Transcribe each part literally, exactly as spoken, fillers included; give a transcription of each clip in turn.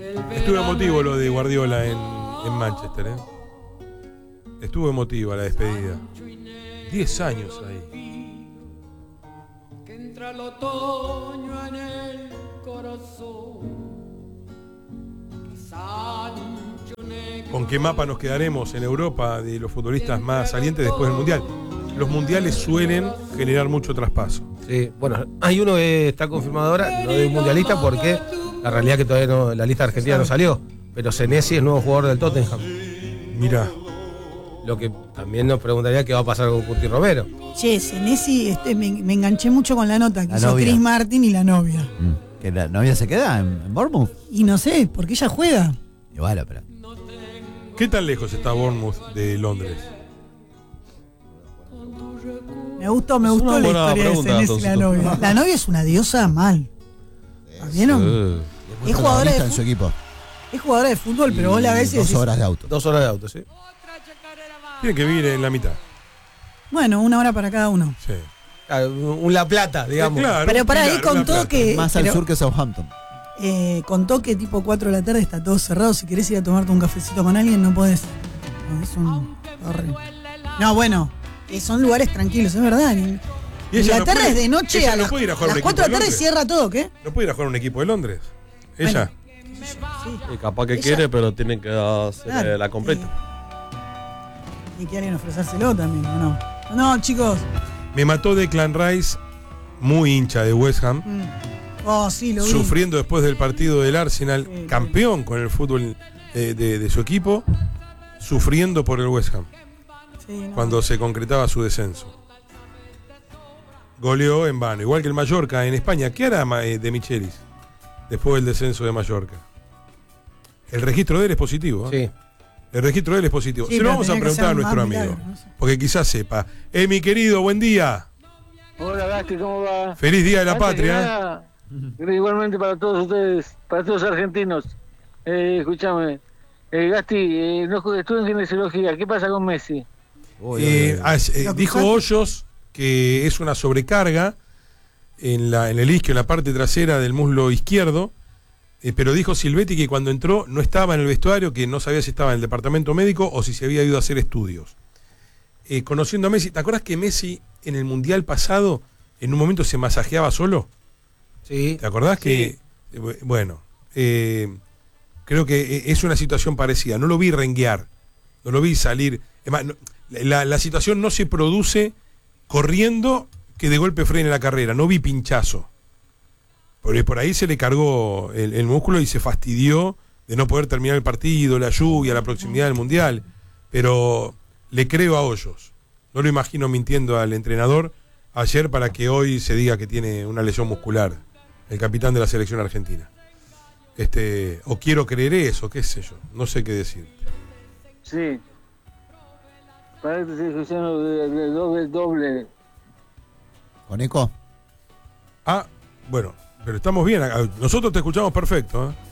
Estuvo emotivo lo de Guardiola en, en Manchester, ¿eh? Estuvo emotiva la despedida. Diez años ahí. Que entra el otoño en el corazón. ¿Con qué mapa nos quedaremos en Europa de los futbolistas más salientes después del Mundial? Los mundiales suelen generar mucho traspaso. Sí, bueno, hay uno que está confirmado ahora, no de un mundialista, porque la realidad es que todavía no, la lista argentina no salió. Pero Senesi es nuevo jugador del Tottenham. Mirá. Lo que también nos preguntaría qué va a pasar con Cuti Romero. Che, Senesi, este, me, me enganché mucho con la nota que La hizo novia. Chris Martin y la novia. Mm. ¿Que la novia se queda en, en Bournemouth? Y no sé, porque ella juega. Y bueno, pero... ¿Qué tan lejos está Bournemouth de Londres? Me gustó, me Es gustó una la buena historia de pregunta, Senesi y la Toncito. novia. La novia es una diosa mal. ¿Vieron? Sí. Es jugadora de en su fu- equipo. Es jugadora de fútbol, pero vos la ves y Dos decís, horas de auto. Dos horas de auto, ¿sí? Tiene que vivir en la mitad. bueno, una hora para cada uno. Sí. Ah, un La Plata, digamos. Eh, claro, Pero un para ahí pilar, una contó plata. que Más al pero, sur que Southampton. eh, contó que tipo cuatro de la tarde está todo cerrado. Si querés ir a tomarte un cafecito con alguien, no podés. No, es un horrible. No, bueno, eh, son lugares tranquilos, es verdad. En Y ella no Inglaterra puede- es de noche ella a no las, puede ir a jugar las un cuatro de la equipo de tarde Londres. cierra todo, ¿qué? ¿No puede ir a jugar a un equipo de Londres? Ella. Sí. Y capaz que Ella- quiere, pero tienen que hacer Claro, eh, la completa. Y, y que alguien ofrecérselo también, ¿o no? No, chicos. Me mató Declan Rice, muy hincha de West Ham, Mm. Oh, sí, lo vi. sufriendo después del partido del Arsenal, Sí, campeón con el fútbol eh, de, de su equipo, sufriendo por el West Ham, Sí, no. cuando se concretaba su descenso. Goleó en vano, igual que el Mallorca en España. ¿Qué hará Ma- eh, de Michelis después del descenso de Mallorca? El registro de él es positivo. ¿eh? Sí. El registro de él es positivo. Sí, Se lo pero vamos a tenía que preguntar a ser nuestro más amigo, milagro, no sé. porque quizás sepa. Eh, mi querido, buen día. Hola Gasti, ¿cómo va? Feliz Día de la Antes que Patria. nada, igualmente para todos ustedes, para todos los argentinos. Eh, escúchame, eh, Gasti, eh, no, estuve en kinesiología, ¿qué pasa con Messi? Eh, ah, eh, Lo dijo cruzaste. Hoyos que es una sobrecarga en, la, en el isquio, en la parte trasera del muslo izquierdo, eh, pero dijo Silvetti que cuando entró no estaba en el vestuario, que no sabía si estaba en el departamento médico o si se había ido a hacer estudios. Eh, conociendo a Messi, ¿te acuerdas que Messi en el Mundial pasado en un momento se masajeaba solo? Sí. ¿Te acordás que, eh, bueno, eh, creo que es una situación parecida? No lo vi renguear, no lo vi salir. Es más, no- la, la situación no se produce corriendo que de golpe frene la carrera, no vi pinchazo. Por, por ahí se le cargó el, el músculo y se fastidió de no poder terminar el partido, la lluvia, la proximidad del Mundial. Pero le creo a Hoyos. No lo imagino mintiendo al entrenador ayer para que hoy se diga que tiene una lesión muscular, el capitán de la selección argentina. Este, o quiero creer eso, qué sé yo, no sé qué decir. Sí. Parece que estoy escuchando de, de doble, doble. ¿Con eco? Ah, bueno, pero estamos bien acá. Nosotros te escuchamos perfecto, ¿eh?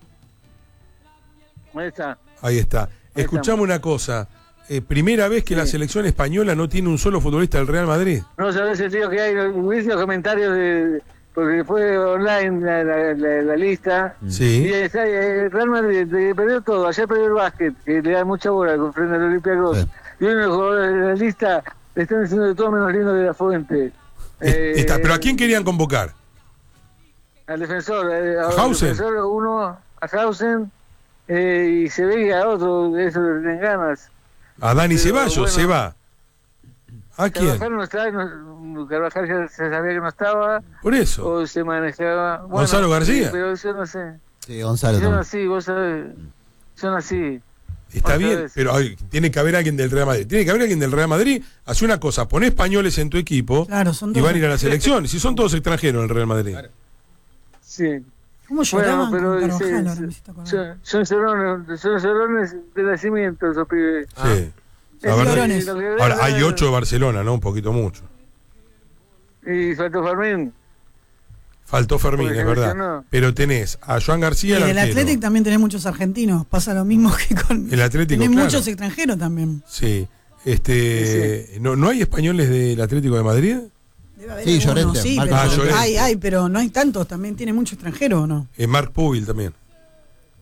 Ahí está. Ahí está. Ahí Escuchame estamos. una cosa. Eh, primera vez que la Sí. selección española no tiene un solo futbolista del Real Madrid. No sabes el tío que hay, viste los comentarios de, porque fue online la, la, la, la lista. Y Sí. está, eh, Real Madrid eh, perdió todo, ayer perdió el básquet, que le da mucha bola con frente al Olympiacos. Sí. Y uno de los jugadores de la lista le están diciendo de todo menos lindo de la fuente. Eh, Es- está, pero ¿a quién querían convocar? Al defensor, eh, ¿A al Hausen? defensor uno, a Hausen, eh, y se ve que a otro de esos le tienen ganas. A Dani Pero, Ceballos, bueno. se va. ¿A quién? Carvajal no está, no, Carvajal ya se sabía que no estaba, Por eso. o se manejaba. Bueno, Gonzalo García. sí, pero yo no sé. Sí, Gonzalo Son también. así, vos sabés. Son así. Está otra bien, vez. pero ay, tiene que haber alguien del Real Madrid. Tiene que haber alguien del Real Madrid. Hace una cosa, pon españoles en tu equipo Claro, son y todos- van a ir a la selección. Si son todos extranjeros en el Real Madrid. Sí. ¿Cómo lloraban Bueno, pero con sí, Carvajal? Ahora sí, me hiciste acordar. son, son cerones, son cerones de nacimiento esos pibes. Sí. La Es verdad- llorones. Lo que- Ahora, hay ocho de Barcelona, ¿no? Un poquito mucho. Y faltó Fermín. Faltó Fermín, Porque es se verdad. lesionó. Pero tenés a Joan Y García, el en el arquero. Athletic también tenés muchos argentinos. Pasa lo mismo que con. El Atlético, Tenés claro. muchos extranjeros también. Sí. Este, ¿no, ¿No hay españoles del Atlético de Madrid? Debe haber Sí, algunos, Llorente, sí, Marco pero Llorente. hay, hay, pero no hay tantos. También tiene mucho extranjero, ¿o no? Eh, Marc Pubil también.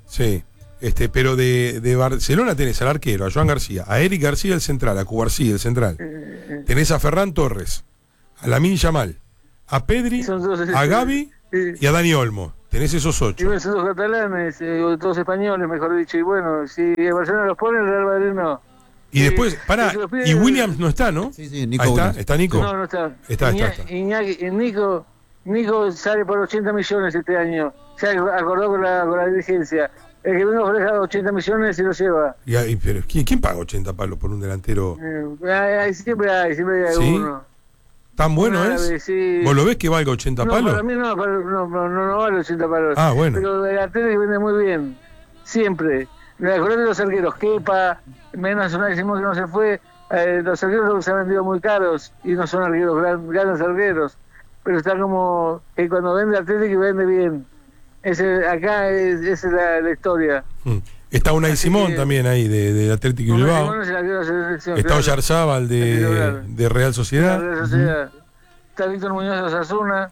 Sí. Este, pero de, de Barcelona tenés al arquero, a Joan García, a Eric García el central, a Cubarsí el central. Tenés a Ferran Torres, a Lamine Yamal, a Pedri, a Gavi y a Dani Olmo. Tenés esos Y ocho. bueno, son dos catalanes, eh, o todos españoles, mejor dicho. Y bueno, si el Barcelona los pone, el Real Madrid no. Y después, pará, se los pide- y Williams no está, ¿no? Sí, sí, Nico Ahí está, Williams. está Nico. No, no está. Está, está, Iña- está. Iñaki- eh, Nico, Nico sale por ochenta millones este año. Se acordó con la, con la dirigencia. El que venga ofrece ochenta millones y lo lleva. Y ahí, pero ¿quién, quién paga ochenta palos por un delantero Eh, hay- hay- siempre hay, siempre hay ¿Sí? uno. tan bueno Un es? árabe, sí. ¿Vos lo ves que valga ochenta No, palos? para mí no, para- no, no, no, no vale ochenta palos. Ah, bueno. Pero el Atlético vende muy bien, siempre. Me acordé de los arqueros, Kepa, menos una decimos que no se fue. Eh, los arqueros se han vendido muy caros y no son arqueros, gran, grandes arqueros. Pero está como que cuando vende Atlético vende bien. Ese, acá es, esa es la, la historia. Mm. Está Unai Así Simón que- también ahí, de, de Atlético Como Bilbao. Simón es el arquero de la selección, Está claro. Oyarzábal Arquero, de, claro. de Real Sociedad. La Real Sociedad. Está Víctor Muñoz de Osasuna.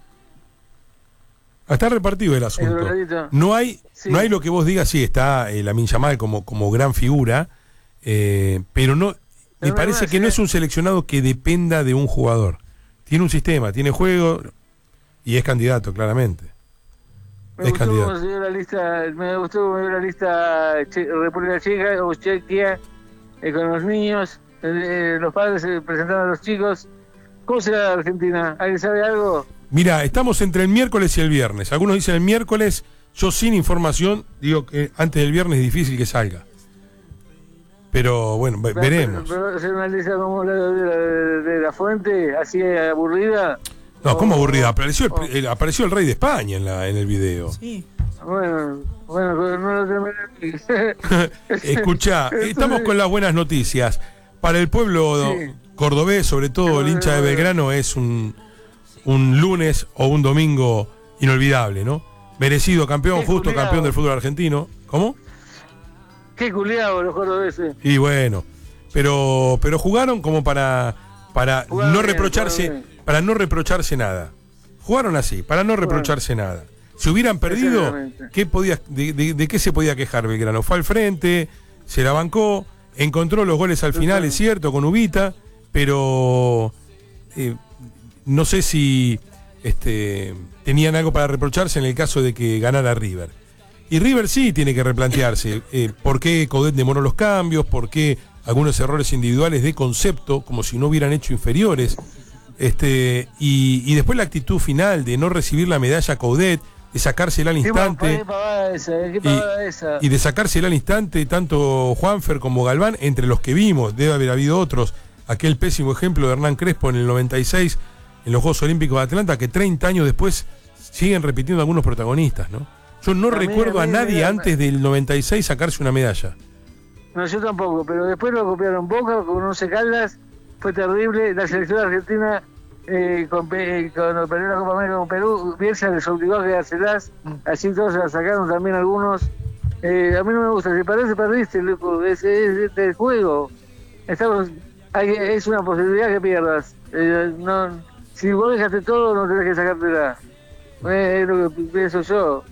Está repartido el asunto. Colgadito. No hay, Sí. no hay lo que vos digas, sí, está eh, Lamine Yamal como, como gran figura, eh, pero no, me Pero parece no, que no sí. es un seleccionado que dependa de un jugador. Tiene un sistema, tiene juego y es candidato, claramente. Me Es gustó cómo candidato. se dio la lista, me gustó cómo se dio la lista Che- República Checa o Chequia eh, con los niños, eh, eh, los padres se presentaron a los chicos. ¿Cómo será Argentina? ¿Alguien sabe algo? Mira, estamos entre el miércoles y el viernes. Algunos dicen el miércoles, yo sin información digo que antes del viernes es difícil que salga. Pero bueno, ve- veremos. ¿Pero, pero hacer una lista como la de, la de- de la fuente, así aburrida? No, ¿cómo O- aburrida? Apareció el, o- el- apareció el rey de España en, la, en el video. Sí. Bueno, bueno, no lo terminé. Escuchá, estamos con las buenas noticias. Para el pueblo Sí. cordobés, sobre todo el hincha de Belgrano, es un, un lunes o un domingo inolvidable, ¿no? Merecido campeón, Qué justo culiao. campeón del fútbol argentino. ¿Cómo? Qué culiado los cordobeses. Y bueno, pero pero jugaron como para para Jugaron no bien, reprocharse, jugaron bien. para no reprocharse nada. Jugaron así, para no reprocharse nada. Si hubieran perdido, Exactamente. ¿qué podía, de, de- de qué se podía quejar Belgrano? Fue al frente, se la bancó, encontró los goles al final, es cierto, con Ubita, pero eh, no sé si este, tenían algo para reprocharse en el caso de que ganara River. Y River sí tiene que replantearse eh, por qué Coudet demoró los cambios, por qué algunos errores individuales de concepto, como si no hubieran hecho inferiores. Este, y, y después la actitud final de no recibir la medalla Coudet, de sacársela al Qué instante. pa- pavada esa, eh, qué pavada esa. Y de sacársela al instante tanto Juanfer como Galván, entre los que vimos, debe haber habido otros, aquel pésimo ejemplo de Hernán Crespo en el noventa y seis, en los Juegos Olímpicos de Atlanta, que treinta años después siguen repitiendo algunos protagonistas, ¿no? Yo no A mí, recuerdo a a mí, nadie mira, antes del noventa y seis sacarse una medalla. No, yo tampoco, pero después lo copiaron Boca con Once Caldas, fue terrible. La selección argentina, eh, con, Pe- eh, cuando perdió la Copa América con Perú, Bielsa les obligó a quedárselas, así todos se las sacaron también algunos. Eh, a mí no me gusta, si parece perdiste, loco, es, es, es del juego. Estamos, hay, que- es una posibilidad que pierdas. Eh, no, si vos dejaste todo, no tenés que sacártela. Eh, es lo que pienso yo.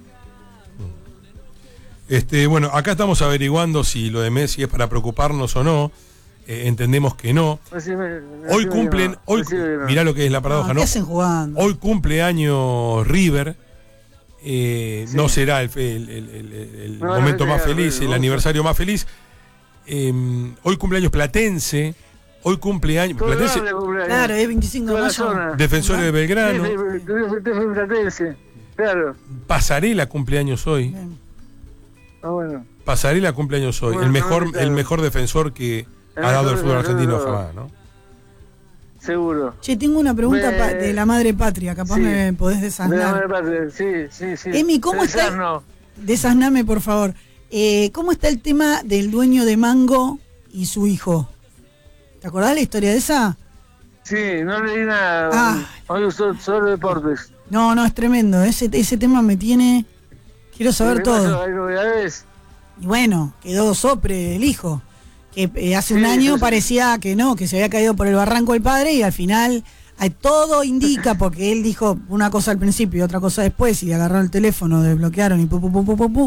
Este, bueno, acá estamos averiguando si lo de Messi es para preocuparnos o no. Eh, entendemos que no. Decime- Hoy decime que cumplen, no, hoy, decime que no. mirá lo que es la paradoja, No, ¿no? ¿qué hacen jugando? Hoy cumple año River. eh, Sí. No será el, fe- el- el- el- el No van a momento más festejar, feliz, River, el vos. aniversario más feliz. Eh, hoy cumpleaños Platense. Hoy cumpleaños. Todo Platense, el cumpleaños. Claro, es veinticinco de Toda la mayo. zona. defensores de Belgrano. Sí, sí, sí, Platense. Claro. Pasarela cumpleaños hoy. Bien. Ah, bueno. Pasarela cumpleaños hoy. Bueno, el mejor, no, claro. el mejor defensor que El ha dado mejor el fútbol defensor argentino de todo. jamás, ¿no? Seguro. Che, tengo una pregunta Me- pa- de la madre patria, capaz Sí. me podés De la desasnar. madre patria, Sí, sí, sí. Emi, ¿cómo El está? Sarno. Desasname, por favor. Eh, ¿Cómo está el tema del dueño de Mango y su hijo? ¿Te acordás la historia de esa? Sí, no leí nada. Ah. Hoy solo, solo deportes. No, no, es tremendo. Ese, ese tema me tiene... Quiero saber ¿Qué pasó? todo. ¿Hay novedades? Y bueno, quedó sopre el hijo. Que eh, hace un Sí, año sí, sí. parecía que no, que se había caído por el barranco el padre y al final hay, todo indica, porque él dijo una cosa al principio y otra cosa después y agarró el teléfono, desbloquearon y pu, pu, pu, pu, pu, pu,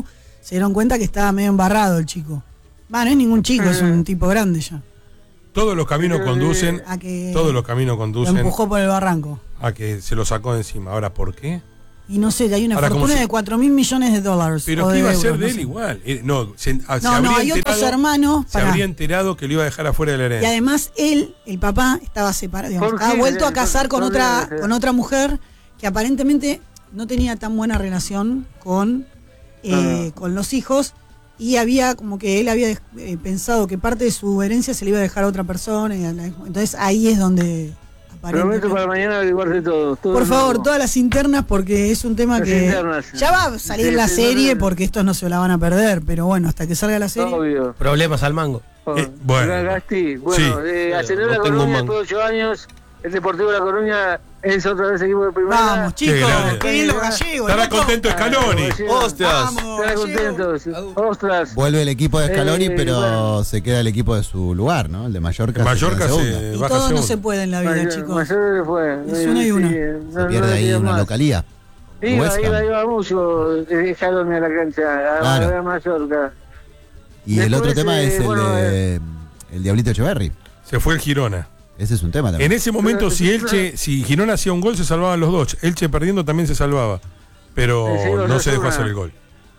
se dieron cuenta que estaba medio embarrado el chico. Va, no es ningún chico, es un tipo grande ya. Todos los caminos conducen, A que todos los caminos lo conducen empujó por el barranco. a que se lo sacó de encima. Ahora, ¿por qué? Y no sé, hay una Ahora, como fortuna si- de cuatro mil millones de dólares. Pero o ¿qué de iba a ser euros, de no él sé. igual? Eh, no, se, ah, se No, no, habría hay otros enterado- hermanos. Se pará. habría enterado que lo iba a dejar afuera de la Y herencia. además él, el papá, estaba separado, digamos, ¿Por estaba qué? vuelto a casar con ¿Por qué? otra, con otra mujer que aparentemente no tenía tan buena relación con, eh, Ah. con los hijos, y había como que él había eh, pensado que parte de su herencia se le iba a dejar a otra persona, y a la- entonces ahí es donde Prometo para aparentemente. mañana averiguarte todo. todo Por favor, nuevo. todas las internas, porque es un tema Las que internas. ya va a salir Sí, la sí, serie, no, no. porque estos no se la van a perder, pero bueno, hasta que salga la serie. Obvio. Problemas al mango. Eh, bueno. Gasti, bueno, Sí. eh, ascendió No la tengo un Coruña mango. después de ocho años. El Deportivo de La Coruña es otra vez equipo de primera. Vamos, chicos, grande. qué bien los gallegos. Estará loco. contento Scaloni. Hostias. Vamos, Estará gallego. contentos. Ostras. Vuelve el equipo de Scaloni, Eh, pero bueno. se queda el equipo de su lugar, ¿no? El de Mallorca. En se Mallorca queda en segunda. se Y baja todo no segundo. se puede en la vida, Mayor- chicos. Mayor le fue. Es una y una. Sí, Se no- no pierde le ahí queda una más. localía. Iba, West Ham. iba, iba mucho eh, Scaloni a la cancha, a, Claro. a Mallorca. Y el Después, otro tema eh, es el bueno, de el Diablito Echeverry. Se fue el Girona. Ese es un tema también. En ese momento, si Elche, si Girona hacía un gol, se salvaban los dos. Elche perdiendo también se salvaba. Pero Sí, sí, no se dejó Osasuna. hacer el gol.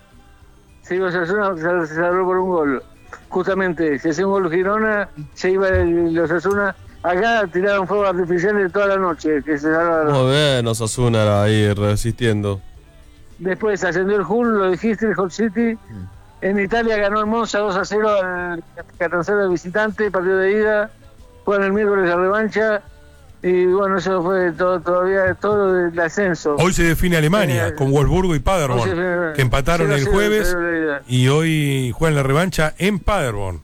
Sí, Osasuna se se salvó por un gol. Justamente, si hacía un gol Girona, se iba el Osasuna. Acá tiraron fuegos artificiales toda la noche, que se salvaron. Muy bien, Osasuna ahí resistiendo. Después ascendió el Hull, lo dijiste, el Hull City. En Italia ganó el Monza dos a cero al catorcero de visitante, partido de ida. Juegan el miércoles la revancha. Y bueno, eso fue todo, todavía todo del ascenso. Hoy se define Alemania Eh, con Wolfsburgo y Paderborn, hoy se define- que empataron cero a el cero, jueves cero a cero. y hoy juegan la revancha en Paderborn.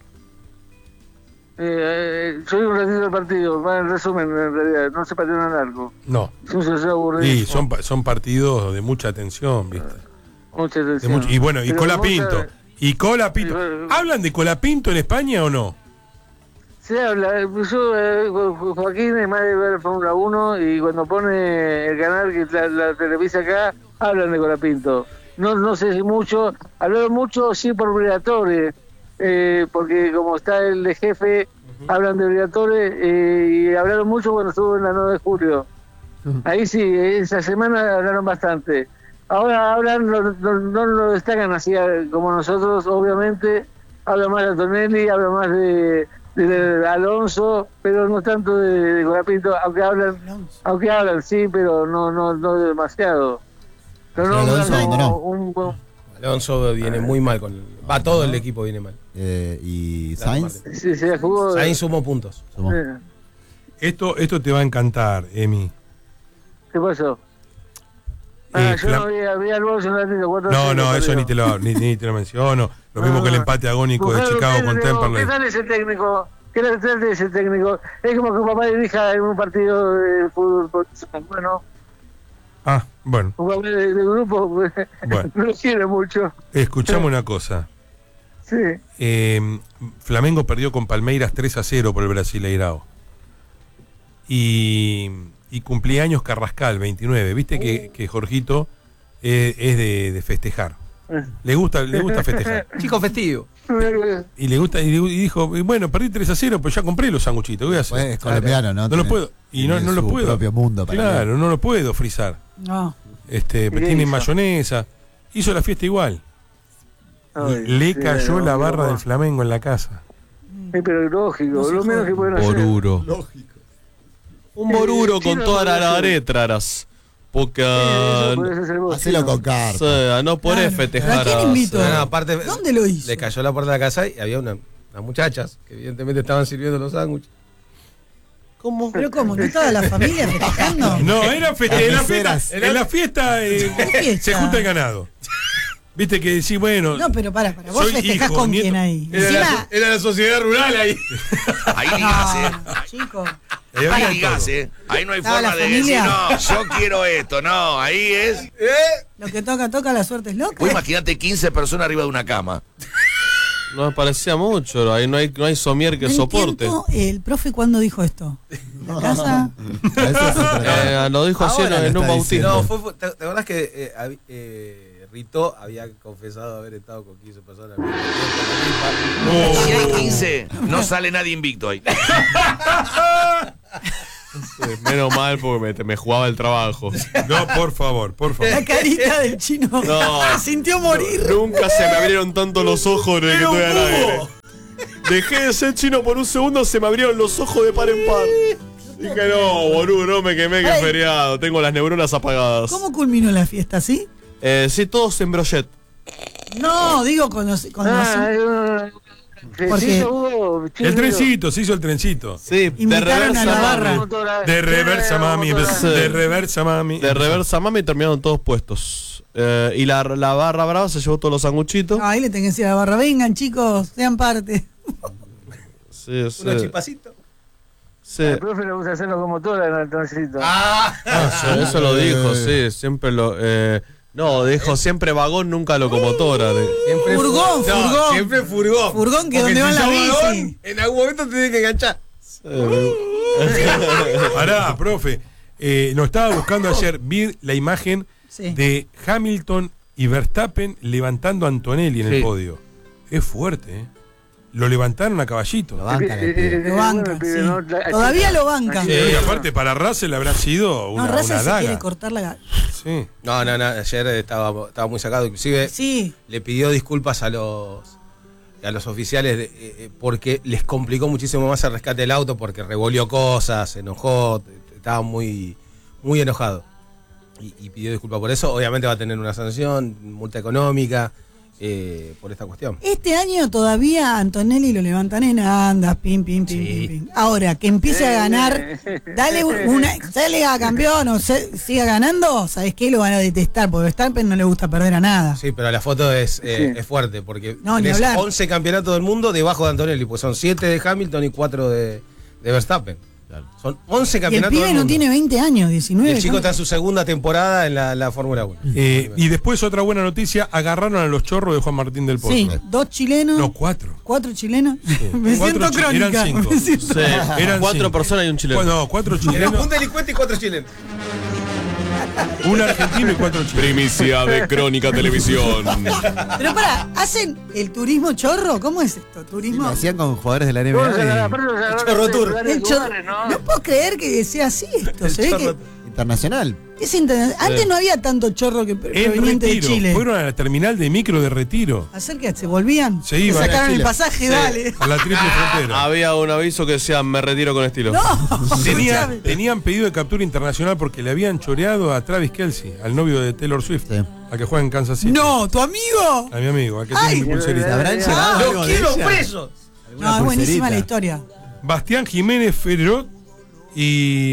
Eh, eh, soy un ratito del partido, va en resumen, en realidad, no se partió tan largo. No. Es un suceso aburrido. Y son, pa- son partidos de mucha atención, ¿viste? Mucha De atención. mucho- y bueno, y Pero Colapinto. mucha- Y Colapinto. Y bueno- ¿Hablan de Colapinto en España o no? Se habla, eh, yo, eh, Jo- Joaquín es más de ver Fórmula uno y cuando pone el canal que la, la televisa acá, hablan de Colapinto. No, no sé si mucho, hablaron mucho sí por Briatore, eh, porque como está el de jefe, hablan de Briatore eh, y hablaron mucho cuando estuvo en la nueve de julio. Ahí sí, esa semana hablaron bastante. Ahora hablan, no, no, no lo destacan así eh, como nosotros, obviamente. Habla más de Antonelli, habla más de, de, de Alonso, pero no tanto de, de Colapinto, aunque hablan, Alonso. aunque hablan, sí, pero no, no, no demasiado. Pero Sí, no, Alonso no, abandonó. un, un- Alonso viene muy mal con el, va todo el equipo viene mal. Eh, y Sainz. sí, se jugó. Sainz sumó puntos. Somos- eh, Esto, esto te va a encantar, Emi. ¿Qué pasó? Eh, Ah, yo Flam- no vi, vi al Bolso un ratito, cuatro a No, cero no, eso perdió. ni te lo, ni, ni te lo menciono. Lo mismo No, que el no. empate agónico de Mujer, Chicago ¿qué con le- Temperley. ¿Qué tal ese técnico? ¿Qué tal ese técnico? Es como que papá dirija en un partido de fútbol. Bueno, Ah, bueno, un papá de, de grupo pues, Bueno. no lo quiere mucho. escuchame una cosa. Sí. Eh, Flamengo perdió con Palmeiras tres a cero por el Brasileirao. Y, y cumplía años Carrascal, veintinueve. Viste que, que Jorgito eh, es de, de festejar. Le gusta, le gusta festejar. Chico festivo. Y le gusta, y, le- y dijo, bueno, perdí tres a cero, pero ya compré los sanguchitos. ¿Qué voy a hacer? Pues, es colombiano, ¿no? No lo Tiene- puedo. Y no, tiene no lo su puedo. propio mundo para Claro, no lo puedo frizar. No. Este, ¿Qué tiene hizo? mayonesa. Hizo la fiesta igual. Ay, Le sí, cayó no, la no, barra no. del Flamengo en la casa. Sí, pero lógico, No se lo menos jode. que pueden hacer. Boruro. Un boruro Eh, con sí, todas no, las no, letras. Porque Eso podés hacer vos, Hacelo sí, con o carta. sea, no podés Claro. festejar. ¿A quién a- invito? No, no, aparte, ¿Dónde lo hizo? le cayó la puerta de la casa y había una, unas muchachas que evidentemente estaban sirviendo los sándwiches. ¿Cómo? ¿Pero cómo? ¿No toda la familia festejando? No, era feste- en la fiesta. Las En la fiesta, eh, ¿Qué fiesta? se junta el ganado. Viste que decís, bueno. No, pero para, para. ¿Vos Soy festejás hijo, con nieto. quién ahí? Era, la, Encima. era la sociedad rural ahí. Ahí ni gas, ¿eh? No, chico. ahí había Ahí ni todo. gas, ¿eh? Ahí no hay Estaba forma la de decir, familia. no, yo quiero esto, no, ahí es. Lo que toca, toca, la suerte es loca. Vos imagínate quince personas arriba de una cama. No me parecía mucho. Ahí no hay, no hay somier que No soporte. entiendo, el profe, ¿cuándo dijo esto? ¿En la casa? A eso se trata. Eh, lo dijo así Ahora en lo un está bautismo. diciendo. No, fue, fue- ¿te, te acordás que eh, hab- eh, Rito había confesado haber estado con quince personas. Si hay quince, no sale nadie invicto ahí. Sí, menos mal porque me, me jugaba el trabajo. No, por favor, por favor. La carita del chino. No. Se sintió morir. Nunca se me abrieron tanto los ojos desde que Era un estoy al aire. búho. Dejé de ser chino por un segundo, se me abrieron los ojos de par en par. Dije, no, boludo, no me quemé, que es Ay. feriado. Tengo las neuronas apagadas. ¿Cómo culminó la fiesta, sí? Eh, sí, todos en brochet. No, digo con los. Con los- Ah, hay un- Porque- trencito, Hugo, El chiquito. trencito, se hizo el trencito. Sí, de Invitaron a la reversa, barra. Motora- De reversa, mami. motora- De reversa, mami. de reversa mami terminaron todos puestos. Eh, y la, la barra brava se llevó todos los sanguchitos. Ahí le tengo que decir a la barra, vengan chicos, sean parte. Sí, sí. Unos chipacitos. Sí. Al profe le gusta hacerlo con motora en el trencito. Ah, Eso, eso lo dijo, sí, siempre lo... Eh, no, dijo siempre vagón, nunca locomotora. de- siempre Furgón, no, furgón. Siempre furgón. Furgón, que Porque donde va si la sos bici. vagón, en algún momento te tiene que enganchar. Pará, profe. Eh, nos estaba buscando ayer, vi la imagen Sí. de Hamilton y Verstappen levantando a Antonelli en el Sí. podio. Es fuerte, ¿eh? Lo levantaron a caballito. Lo bancan el pibe. Lo banca, sí. Todavía lo banca. Sí, y aparte para Russell habrá sido una, No, Russell una se quiere daga. cortar la. Sí. No, no, no. Ayer estaba, estaba muy sacado. Inclusive Sí. le pidió disculpas a los a los oficiales de- eh, porque les complicó muchísimo más el rescate del auto porque revolvió cosas, se enojó, t- estaba muy, muy enojado. Y, y pidió disculpas por eso. Obviamente va a tener una sanción, multa económica, eh, por esta cuestión. Este año todavía a Antonelli lo levantan en andas, pim, pim, pim, Sí. pim, pim. Ahora, que empiece a ganar, dale una, salga campeón o se- siga ganando, ¿sabes qué? Lo van a detestar, porque a Verstappen no le gusta perder a nada. Sí, pero la foto es, eh, Sí. es fuerte porque No, ni tenés hablar. once campeonatos del mundo debajo de Antonelli, pues son siete de Hamilton y cuatro de, de Verstappen. Son once Y el campeonatos pibe del no mundo. tiene veinte años, Y diecinueve. el chico está en su segunda temporada en la, la Fórmula uno. Eh, y después otra buena noticia, agarraron a los chorros de Juan Martín del Pozo. Sí, dos chilenos, No, cuatro. cuatro chilenos. Me Cuatro siento chi- crónica. eran cinco. me siento- Sí, Eran cuatro cinco. personas y un chileno. No, cuatro Era chilenos, un delincuente y cuatro chilenos. un argentino y cuatro chilenos. Primicia de Crónica Televisión. Pero pará, ¿hacen el turismo chorro? ¿Cómo es esto? ¿Turismo? Lo hacían con jugadores de la N B Bueno, A aparte los agarran chorro de tour. lugares, El chorro- lugares, ¿no? no puedo creer que sea así esto. Se ve que y internacional. es interna- Antes no había tanto chorro que En proveniente de Retiro, Chile. fueron a la terminal de micro de Retiro. Acerca, se volvían. Se iban a sacaron el Chile. pasaje, dale. A la triple frontera. Había un aviso que decía, me retiro con estilo. No, Tenía- escuchame. tenían pedido de captura internacional porque le habían choreado a Travis Kelce, al novio de Taylor Swift, Sí. al que juega en Kansas City. No, tu amigo. A mi amigo, al que Ay. tiene mi pulserita. ¿Se habrán Ah, llevado algo ¡Los de quiero ella? presos! No, es buenísima pulserita. la historia. Bastián Jiménez Ferrot y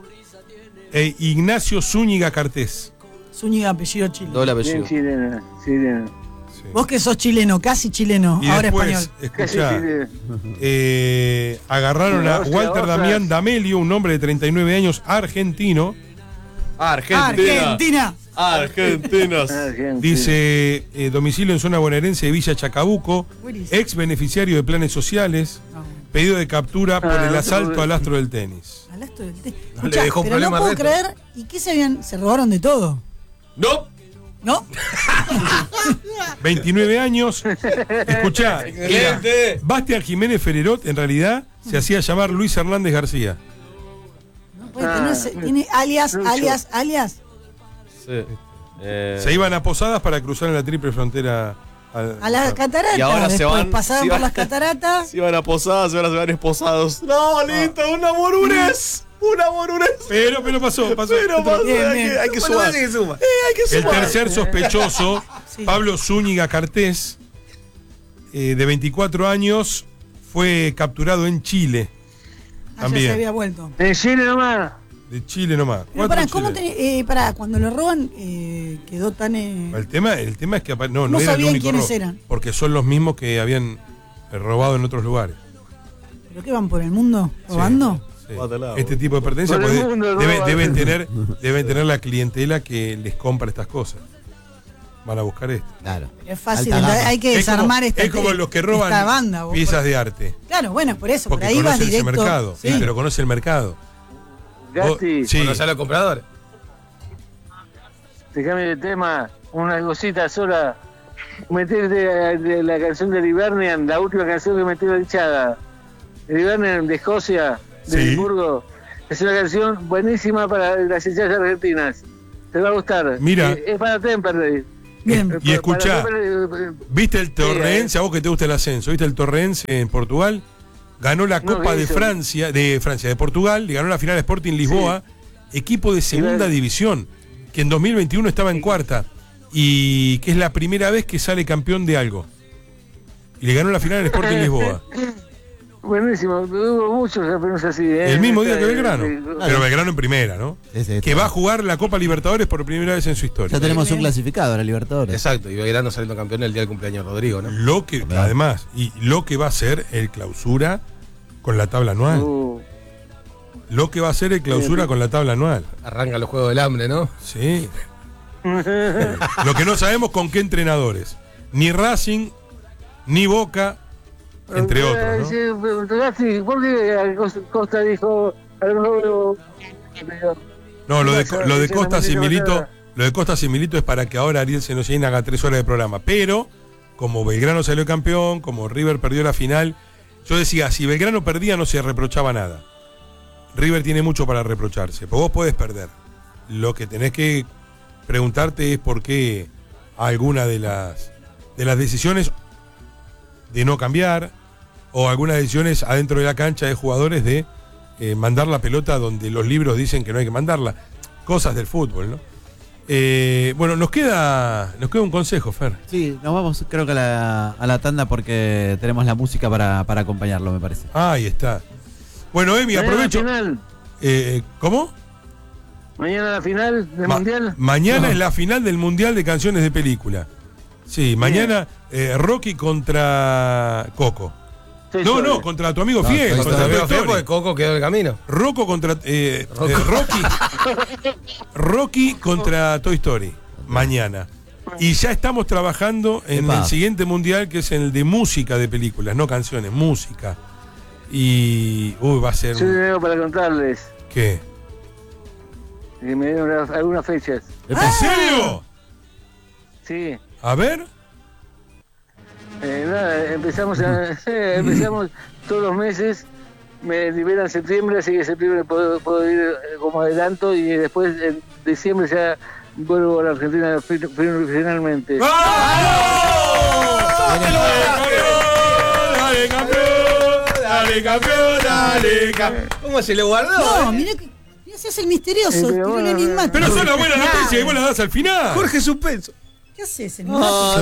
e Ignacio Zúñiga Cartés. Zúñiga, apellido Chile. Doble Bien apellido. chilena, chilena. Sí. Vos que sos chileno, casi chileno, Y ahora después, español. Casi escuchá, chilena. eh, agarraron a Hostia, Walter hostia. Damián D'Amelio, un hombre de treinta y nueve años, argentino. Argentina. Argentina. Argentinos. Argentina. Dice eh, domicilio en zona bonaerense de Villa Chacabuco, Buenísimo. ex beneficiario de planes sociales, No. pedido de captura por Ah, el no asalto puedo- al astro del tenis. Al astro del té. No Escuchá, le dejó pero no problema puedo al resto. creer. ¿Y qué se habían? Se robaron de todo. No. ¿No? veintinueve años. Escuchá, era Excelente. Bastián Jiménez Ferrerot en realidad se hacía llamar Luis Hernández García. No puede Ah, tenerse- tiene alias, Lucho. alias, alias. Sí. Eh, Se iban a Posadas para cruzar en la triple frontera. al- A las cataratas. Y ahora se después van- pasaban se por van- las cataratas. Se iban a posadas, ahora se van esposados. No, listo, una morures. Una morures. Pero, pero pasó, pasó. Pero pasa, Bien, hay bien. que, hay que Bueno, sumar. parece que suma. Eh, hay que El sumar. tercer sospechoso, Sí. Pablo Zúñiga Cartés, eh, de veinticuatro años, fue capturado en Chile. Allá También. se había vuelto. En Chile nomás. De Chile nomás. Pero Cuatro para, ¿cómo chilenos. te, eh, pará, cuando lo roban, eh, quedó tan. eh, El tema, el tema es que apa- no, no, No era el sabían único quiénes robo, eran. porque son los mismos que habían eh, robado en otros lugares. ¿Pero qué van por el mundo robando? Sí. Mátala, Este tipo de pertenencias Por el pues, mundo, debe- roban. deben tener deben tener la clientela que les compra estas cosas. Van a buscar esto. Claro. Es fácil, Alta gama. hay que Es como, desarmar esta es como los que roban esta banda. vos. piezas de arte. Claro, bueno, por eso, por Porque ahí vas conoce ese directo. mercado. Sí. Sí, pero conoce el mercado. Gasti, Sí. Conocer a los compradores. te cambio de tema. una cosita sola, meter de, de la canción de Livernian, la última canción que metió Dichada. Livernian de Escocia, de Sí. Edimburgo. Es una canción buenísima para las hinchas argentinas. Te va a gustar. Mira. Eh, es para Temperley. Bien. Y escuchá, Para Temperley, eh, ¿viste el Sí, Torrense? eh. A vos que te gusta el ascenso, ¿viste el Torrense en Portugal? Ganó la No, Copa ¿qué de hizo? Francia, de Francia, de Portugal, y ganó la final Sporting Lisboa, equipo de segunda Claro. división, que en dos mil veintiuno estaba en cuarta, y que es la primera vez que sale campeón de algo. Y le ganó la final en Sporting Lisboa. Buenísimo, hubo muchos campeones así. ¿eh? El mismo día que Eh, Belgrano. eh, Pero Belgrano en primera, ¿no? Sí, sí, Que está. va a jugar la Copa Libertadores por primera vez en su historia. Ya tenemos un clasificado, la Libertadores. Exacto, y Belgrano saliendo campeón el día del cumpleaños de Rodrigo, ¿no? Lo que, además, y lo que va a ser el clausura con la tabla anual. uh, Lo que va a ser el clausura con la tabla anual. Arranca los Juegos del Hambre, ¿no? Sí. Lo que no sabemos con qué entrenadores. Ni Racing, ni Boca, entre eh, otros, ¿no? sí, pero, sí, ¿por qué Costa- Costa dijo a lo mejor? No, lo de, lo de Sí, Costa sí, Similito, sí. lo de Costa Similito es para que ahora Ariel Senocien haga tres horas de programa. Pero, como Belgrano salió campeón, como River perdió la final, yo decía, si Belgrano perdía no se reprochaba nada. River tiene mucho para reprocharse, pues vos podés perder. Lo que tenés que preguntarte es por qué alguna de las de las decisiones de no cambiar o algunas decisiones adentro de la cancha de jugadores de eh, mandar la pelota donde los libros dicen que no hay que mandarla. Cosas del fútbol, ¿no? Eh, bueno, nos queda nos queda un consejo, Fer. Sí, nos vamos creo que a la, a la tanda porque tenemos la música para, para acompañarlo, me parece. Ah, ahí está. Bueno, Emi, Mañana aprovecho. la final. Eh, ¿Cómo? Mañana la final del Ma- mundial. Mañana es la final del Mundial de Canciones de Película. Sí, mañana eh, Rocky contra Coco. Estoy No, solo. no, contra tu amigo No, Fiel. estoy Contra Contra Toy Toy Story, Story. porque Coco quedó en el camino. Rocco contra. eh, eh, Rocky. Rocky contra Toy Story. Mañana. Y ya estamos trabajando en Epa. el siguiente mundial, que es el de música de películas, no canciones, música. Y. Uy, va a ser. Yo tengo para contarles ¿Qué? que me dieron las- algunas fechas. ¿En serio? Sí. A ver. Eh, nada, empezamos, a, empezamos todos los meses, me liberan septiembre, así que en septiembre puedo, puedo ir eh, como adelanto y después en diciembre ya vuelvo a la Argentina fi- fi- finalmente. ¡Dale, campeón! ¡Dale, campeón! ¡Dale, campeón! ¿Cómo se le guardó? No, mirá que. Mirá si hace el misterioso. Eh, pero tiró el bueno, enigmático. Pero son las buenas noticias y vos las das al final. Jorge Suspenso. ¿Qué haces? Enigmático?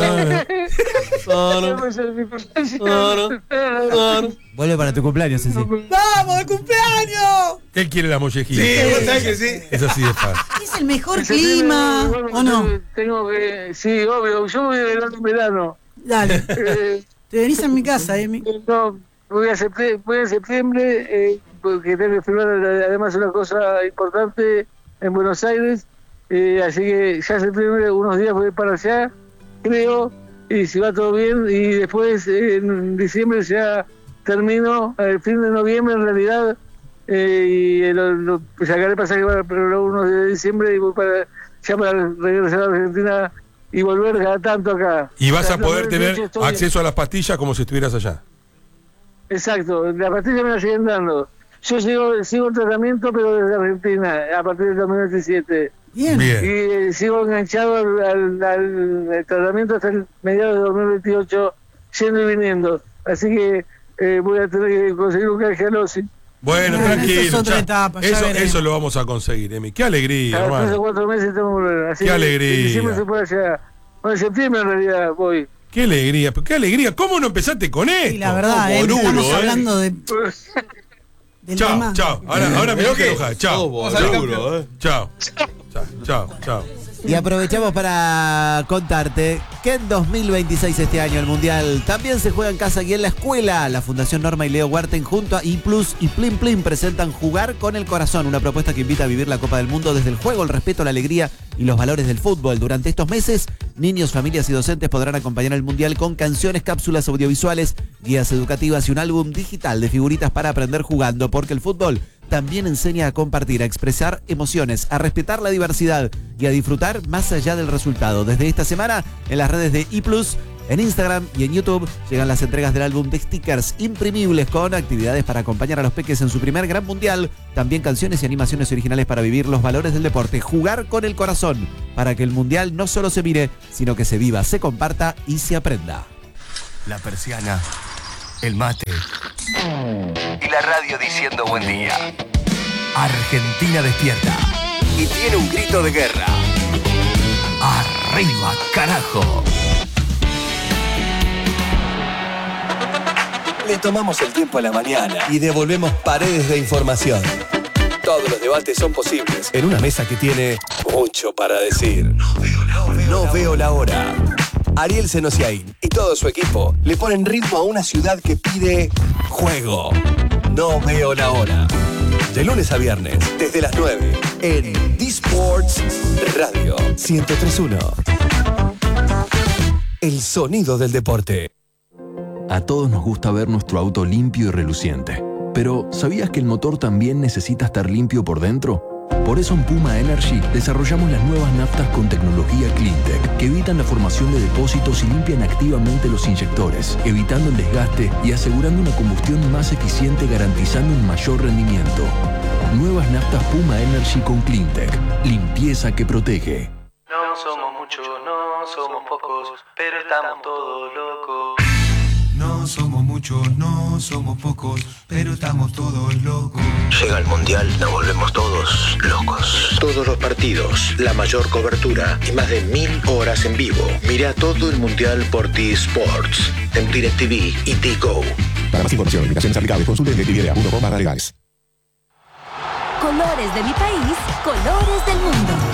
Vuelve para tu cumpleaños, Ceci. ¡Vamos, el cumpleaños! Él quiere la mollejita. vos sabés que sí. Es así de fácil. Es el mejor En septiembre, clima. bueno, ¿O no? Tengo que, sí, obvio, yo voy a verano en verano. Dale. Eh, Te venís a mi casa, Emi. No, voy a septiembre, voy a septiembre eh, porque tengo que firmar además una cosa importante en Buenos Aires, eh, así que ya septiembre, unos días voy para allá, creo, y si va todo bien, y después eh, en diciembre ya termino, el fin de noviembre en realidad, eh, y eh, lo, lo, sacaré pasaje para el uno de diciembre y voy para, ya para regresar a Argentina y volver cada tanto acá. Y vas a Hasta poder el tener veintiocho estoy- acceso a las pastillas como si estuvieras allá. Exacto, la pastilla me la siguen dando. Yo sigo, sigo el tratamiento, pero desde Argentina, a partir del dos mil veintisiete. Bien. Y Bien. eh, sigo enganchado al, al- al- al tratamiento hasta el mediados de dos mil veintiocho, yendo y viniendo. Así que eh, voy a tener que conseguir un canje al OSI. Bueno, Bueno, tranquilo. eso es otra ya- etapa, ya eso, veremos. eso lo vamos a conseguir, Emi. Qué alegría, Cada tres o hermano. cuatro meses tengo que volver. Así Qué que alegría. En diciembre se puede allá. Bueno, en septiembre en realidad voy. Qué alegría, pero qué alegría. ¿Cómo no empezaste con esto? Y la verdad, eh, Boludo, estamos eh. hablando de, del Chao, tema. chao. Ahora, ahora me Pero tengo que qué, enojar. Chao. sos Chao. boludo, eh. Chao. Chao, chao, chao. Y aprovechamos para contarte que en dos mil veintiséis, este año, el Mundial también se juega en casa y en la escuela. La Fundación Norma y Leo Huerten junto a iPlus y Plim Plim presentan Jugar con el Corazón, una propuesta que invita a vivir la Copa del Mundo desde el juego, el respeto, la alegría y los valores del fútbol. Durante estos meses, niños, familias y docentes podrán acompañar el Mundial con canciones, cápsulas audiovisuales, guías educativas y un álbum digital de figuritas para aprender jugando, porque el fútbol también enseña a compartir, a expresar emociones, a respetar la diversidad y a disfrutar más allá del resultado. Desde esta semana, en las redes de iPlus, en Instagram y en YouTube llegan las entregas del álbum de stickers imprimibles con actividades para acompañar a los peques en su primer gran mundial, también canciones y animaciones originales para vivir los valores del deporte, jugar con el corazón, para que el mundial no solo se mire, sino que se viva, se comparta y se aprenda. La persiana, el mate y la radio diciendo buen día. Argentina despierta y tiene un grito de guerra. ¡Arriba, carajo! Le tomamos el tiempo a la mañana y devolvemos paredes de información. Todos los debates son posibles en una mesa que tiene mucho para decir. No veo la hora. No veo la hora. Ariel Senosiaín y todo su equipo le ponen ritmo a una ciudad que pide juego. No veo la hora. De lunes a viernes, desde las nueve, en D-Sports Radio ciento tres punto uno. El sonido del deporte. A todos nos gusta ver nuestro auto limpio y reluciente. Pero, ¿sabías que el motor también necesita estar limpio por dentro? Por eso en Puma Energy desarrollamos las nuevas naftas con tecnología CleanTech que evitan la formación de depósitos y limpian activamente los inyectores, evitando el desgaste y asegurando una combustión más eficiente, garantizando un mayor rendimiento. Nuevas naftas Puma Energy con CleanTech. Limpieza que protege. No somos muchos, no somos pocos, pero estamos todos locos. No somos muchos, no somos pocos, pero estamos todos locos. Llega el Mundial, nos volvemos todos locos. Todos los partidos, la mayor cobertura y más de mil horas en vivo. Mira todo el Mundial por T-Sports, en DirecTV y T-Go. Para más información, invitaciones aplicables, consulte en directv punto com barra legales. Colores de mi país, colores del mundo.